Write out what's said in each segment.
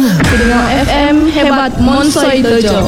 Pendengar FM Hebat Monsoy Dojo.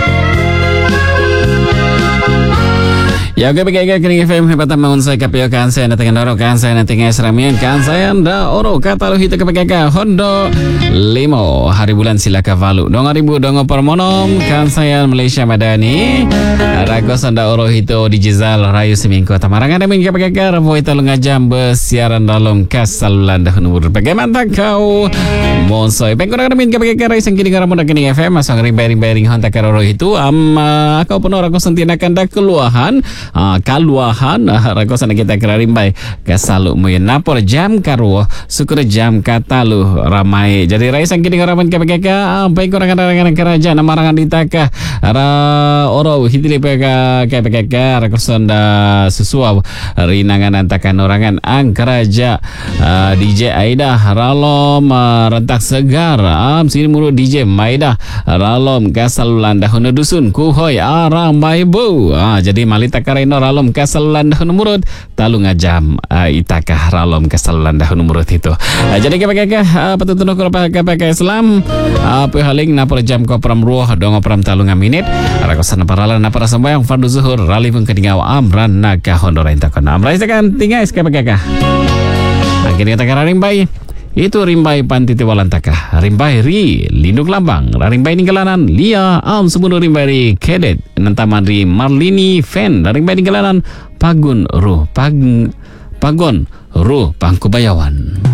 Ya, oke, bagai kini FM hebat tahun saya kapio kan saya nanti ngendoro kan saya nanti ngesramian kan saya nda oro kata lu hita kepekeka Hondo limo hari bulan silaka valu 2000 dongo permonom kan saya Malaysia Madani ragos anda oro hito di Jizal Rayu Semingko Tamarangan ada minggu kepekeka ravo hita lu ngajam bersiaran dalam kasalulan dahun umur bagaimana kau monsoy pengkurang ada minggu kepekeka Rayu Sengkini ngaramun kini FM masang ring-ring hontak oro hito kau penuh ragos sentinakan dah keluahan kaluahan ragosan kita kira rimbai kasalu muyen napor jam karuo syukur jam katalu ramai jadi raisan kini ngaraman KPKK baik orang-orang kerajaan namarangan ditaka oro hitili peka KPKK ragosan da sesuau rinangan antakan orangan angkaraja DJ Aida ralom rentak segar sini mulu DJ Maida ralom kasalulan dahun dusun kuhoy ramai bu jadi malita kareno ralom kasalulan dahun murut talu ngajam itakah ralom kasalulan dahun murut itu jadi KPKK petunjuk KPKK Islam haling napor jam ko pram ruh dong pram talu ngaminit rakosan paralan napara sembayang fardu zuhur rali pun kedingaw amran naga hondora intakon amrai sekan tinggal KPKK akhirnya takar rimbai itu rimbai pantiti walantaka rimbai ri lindung lambang rimbai ninggalanan lia sebunuh rimbai ri kedet nantaman ri Marlini Fen rimbai ninggalanan pagun ru pagon ru pangkubayawan.